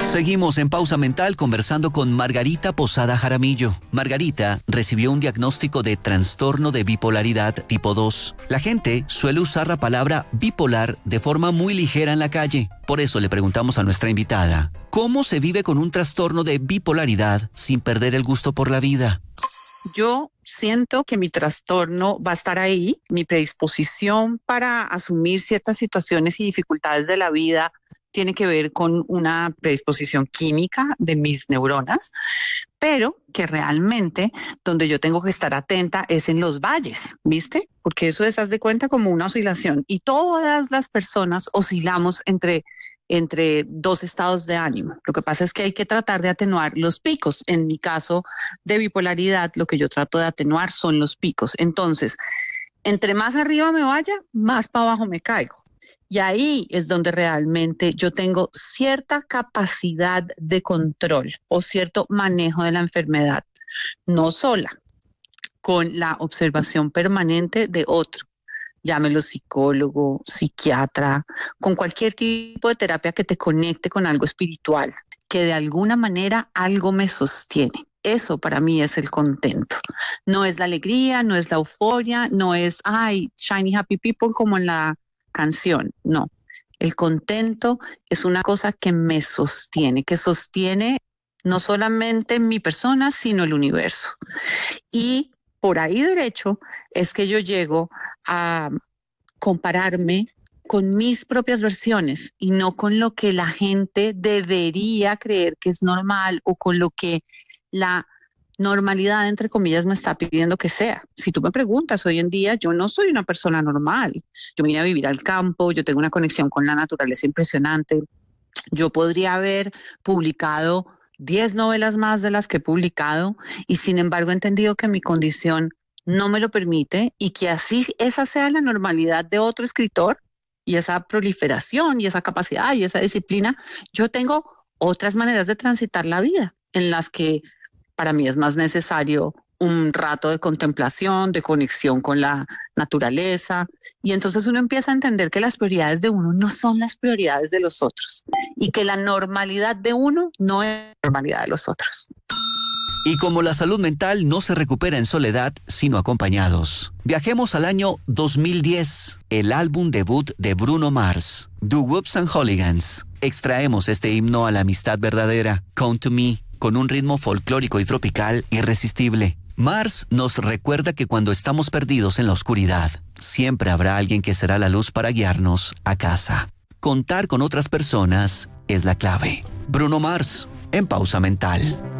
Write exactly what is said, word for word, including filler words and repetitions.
Seguimos en Pausa Mental conversando con Margarita Posada Jaramillo. Margarita recibió un diagnóstico de trastorno de bipolaridad tipo dos. La gente suele usar la palabra bipolar de forma muy ligera en la calle. Por eso le preguntamos a nuestra invitada, ¿cómo se vive con un trastorno de bipolaridad sin perder el gusto por la vida? Yo siento que mi trastorno va a estar ahí, mi predisposición para asumir ciertas situaciones y dificultades de la vida tiene que ver con una predisposición química de mis neuronas, pero que realmente donde yo tengo que estar atenta es en los valles, ¿viste? Porque eso es, haz de cuenta, como una oscilación y todas las personas oscilamos entre entre dos estados de ánimo. Lo que pasa es que hay que tratar de atenuar los picos. En mi caso de bipolaridad, lo que yo trato de atenuar son los picos. Entonces, entre más arriba me vaya, más para abajo me caigo. Y ahí es donde realmente yo tengo cierta capacidad de control o cierto manejo de la enfermedad, no sola, con la observación permanente de otro. Llámelo psicólogo, psiquiatra, con cualquier tipo de terapia que te conecte con algo espiritual, que de alguna manera algo me sostiene. Eso para mí es el contento. No es la alegría, no es la euforia, no es, ay, shiny happy people como en la canción. No, el contento es una cosa que me sostiene, que sostiene no solamente mi persona, sino el universo. Y por ahí derecho es que yo llego a compararme con mis propias versiones y no con lo que la gente debería creer que es normal o con lo que la normalidad, entre comillas, me está pidiendo que sea. Si tú me preguntas, hoy en día yo no soy una persona normal. Yo vine a vivir al campo, yo tengo una conexión con la naturaleza impresionante. Yo podría haber publicado diez novelas más de las que he publicado y sin embargo he entendido que mi condición no me lo permite y que así esa sea la normalidad de otro escritor y esa proliferación y esa capacidad y esa disciplina. Yo tengo otras maneras de transitar la vida en las que para mí es más necesario un rato de contemplación, de conexión con la naturaleza. Y entonces uno empieza a entender que las prioridades de uno no son las prioridades de los otros y que la normalidad de uno no es la normalidad de los otros. Y como la salud mental no se recupera en soledad, sino acompañados. Viajemos al año dos mil diez, el álbum debut de Bruno Mars, Do Whoops and Hooligans. Extraemos este himno a la amistad verdadera, Come to Me, con un ritmo folclórico y tropical irresistible. Mars nos recuerda que cuando estamos perdidos en la oscuridad, siempre habrá alguien que será la luz para guiarnos a casa. Contar con otras personas es la clave. Bruno Mars, en Pausa Mental.